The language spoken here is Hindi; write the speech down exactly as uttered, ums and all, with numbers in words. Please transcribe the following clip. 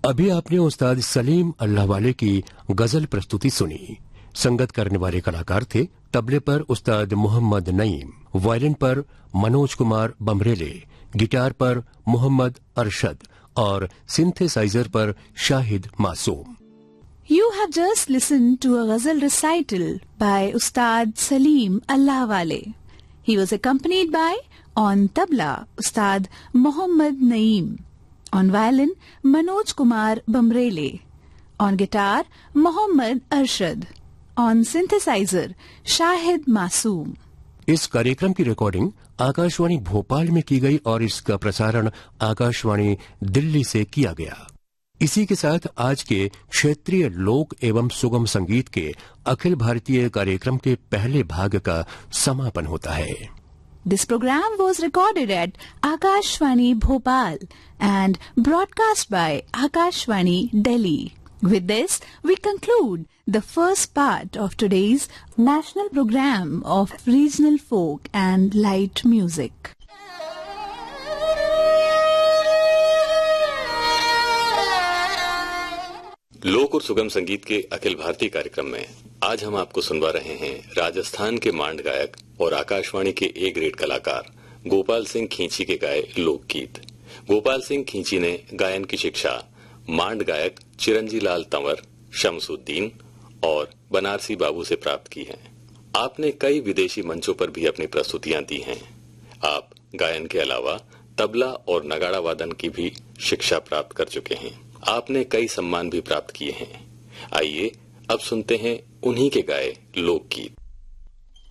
अभी आपने उस्ताद सलीम अल्लाहवाले की गजल प्रस्तुति सुनी। संगत करने वाले कलाकार थे तबले पर उस्ताद मोहम्मद नईम, वायलिन पर मनोज कुमार बमरेले, गिटार पर मोहम्मद अरशद और सिंथेसाइजर पर शाहिद मासूम। You have just listened to a ghazal recital by Ustad Salim Allahwale. He was accompanied by, on tabla, Ustad Mohammad Naeem, on violin, Manoj Kumar Bamrele, on guitar, Mohammad Arshad, on synthesizer, Shahid Masoom. इस कार्यक्रम की रिकॉर्डिंग आकाशवाणी भोपाल में की गई और इसका प्रसारण आकाशवाणी दिल्ली से किया गया। इसी के साथ आज के क्षेत्रीय लोक एवं सुगम संगीत के अखिल भारतीय कार्यक्रम के पहले भाग का समापन होता है। This program was recorded at Akashvani Bhopal and broadcast by Akashvani Delhi. With this, we conclude the first part of today's national program of regional folk and light music. लोक और सुगम संगीत के अखिल भारतीय कार्यक्रम में आज हम आपको सुनवा रहे हैं राजस्थान के मांड गायक और आकाशवाणी के ए ग्रेड कलाकार गोपाल सिंह खींची के गाए लोकगीत। गोपाल सिंह खींची ने गायन की शिक्षा मांड गायक चिरंजी लाल तंवर, शमसुद्दीन और बनारसी बाबू से प्राप्त की है। आपने कई विदेशी मंचों पर भी अपनी प्रस्तुतियां दी हैं। आप गायन के अलावा तबला और नगाड़ा वादन की भी शिक्षा प्राप्त कर चुके हैं। आपने कई सम्मान भी प्राप्त किए हैं। आइए अब सुनते हैं उन्हीं के गाए लोकगीत।